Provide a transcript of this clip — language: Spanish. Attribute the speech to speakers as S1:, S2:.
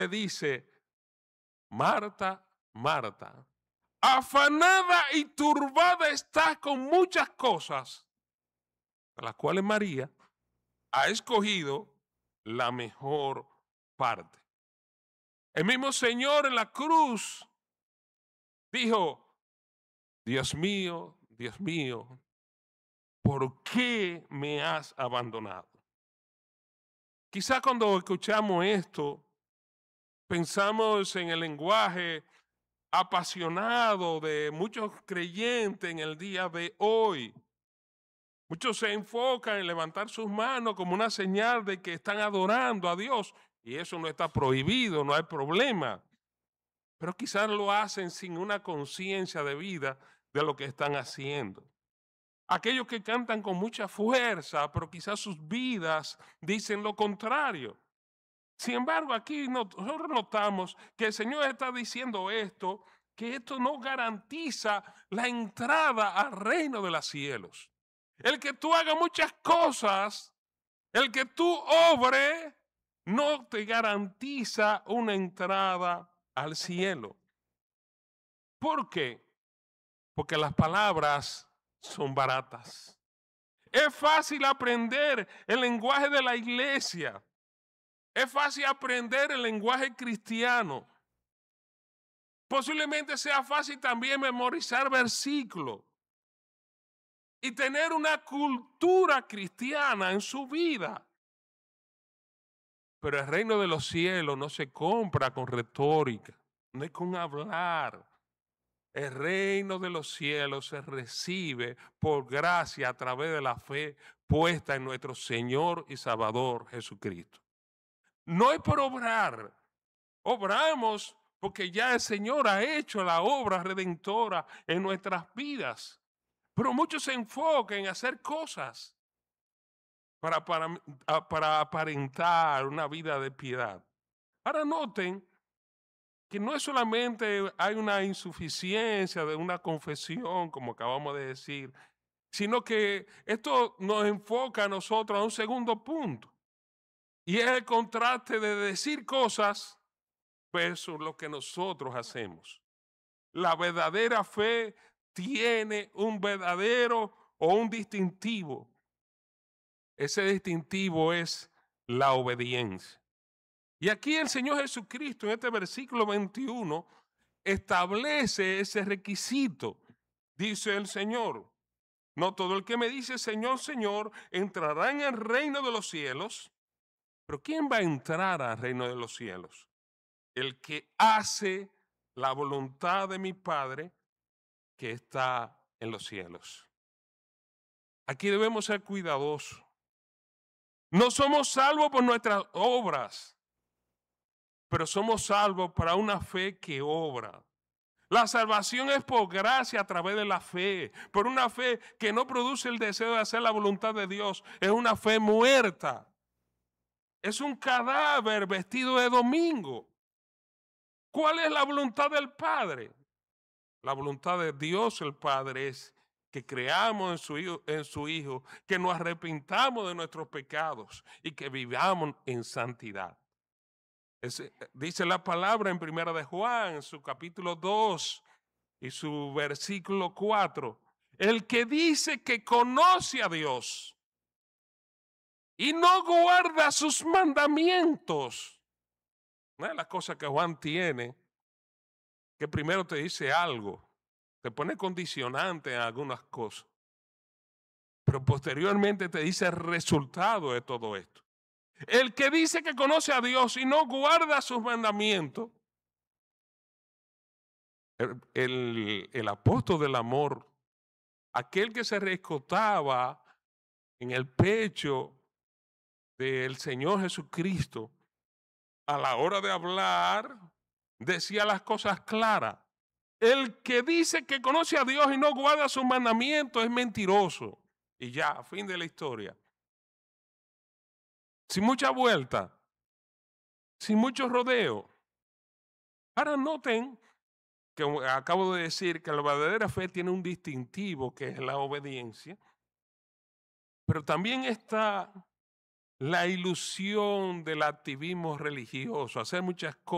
S1: dice, Marta, Marta, afanada y turbada estás con muchas cosas, a las cuales María ha escogido la mejor parte. El mismo Señor en la cruz dijo, Dios mío, ¿por qué me has abandonado? Quizá cuando escuchamos esto, pensamos en el lenguaje apasionado de muchos creyentes en el día de hoy. Muchos se enfocan en levantar sus manos como una señal de que están adorando a Dios. Y eso no está prohibido, no hay problema. Pero quizás lo hacen sin una conciencia de vida de lo que están haciendo. Aquellos que cantan con mucha fuerza, pero quizás sus vidas dicen lo contrario. Sin embargo, aquí nosotros notamos que el Señor está diciendo esto, que esto no garantiza la entrada al reino de los cielos. El que tú hagas muchas cosas, el que tú obres, no te garantiza una entrada al cielo. ¿Por qué? Porque las palabras son baratas. Es fácil aprender el lenguaje de la iglesia. Es fácil aprender el lenguaje cristiano. Posiblemente sea fácil también memorizar versículos y tener una cultura cristiana en su vida. Pero el reino de los cielos no se compra con retórica, no es con hablar. El reino de los cielos se recibe por gracia a través de la fe puesta en nuestro Señor y Salvador Jesucristo. No es por obrar. Obramos porque ya el Señor ha hecho la obra redentora en nuestras vidas. Pero muchos se enfocan en hacer cosas para aparentar una vida de piedad. Ahora noten que no es solamente hay una insuficiencia de una confesión, como acabamos de decir, sino que esto nos enfoca a nosotros a un segundo punto. Y es el contraste de decir cosas versus lo que nosotros hacemos. La verdadera fe tiene un verdadero o un distintivo. Ese distintivo es la obediencia. Y aquí el Señor Jesucristo en este versículo 21 establece ese requisito. Dice el Señor, no todo el que me dice Señor, Señor, entrará en el reino de los cielos. Pero ¿quién va a entrar al reino de los cielos? El que hace la voluntad de mi Padre que está en los cielos. Aquí debemos ser cuidadosos. No somos salvos por nuestras obras, pero somos salvos para una fe que obra. La salvación es por gracia a través de la fe, por una fe que no produce el deseo de hacer la voluntad de Dios. Es una fe muerta. Es un cadáver vestido de domingo. ¿Cuál es la voluntad del Padre? La voluntad de Dios el Padre es que creamos en su Hijo, que nos arrepintamos de nuestros pecados y que vivamos en santidad. Dice la palabra en Primera de Juan, en su capítulo 2 y su versículo 4. El que dice que conoce a Dios y no guarda sus mandamientos. Una de las cosas que Juan tiene, que primero te dice algo, te pone condicionante en algunas cosas, pero posteriormente te dice el resultado de todo esto. El que dice que conoce a Dios y no guarda sus mandamientos, el apóstol del amor, aquel que se rescotaba en el pecho del Señor Jesucristo, a la hora de hablar, decía las cosas claras. El que dice que conoce a Dios y no guarda sus mandamientos es mentiroso. Y ya, fin de la historia. Sin mucha vuelta, sin mucho rodeo. Ahora noten que acabo de decir que la verdadera fe tiene un distintivo que es la obediencia, pero también está la ilusión del activismo religioso, hacer muchas cosas